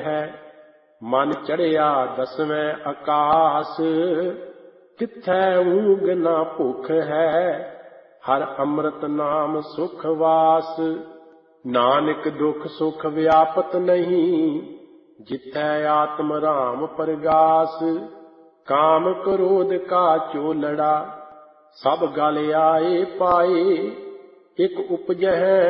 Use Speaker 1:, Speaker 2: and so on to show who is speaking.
Speaker 1: है। मन चढ़िया दसवें आकाश, तिथै ऊंघ न भुख है। हर अमृत नाम सुख वास, नानक दुख सुख व्यापत नहीं। जिथै आत्म राम परगास, काम क्रोध का चोलड़ा। सब गल आए पाए, एक उपजह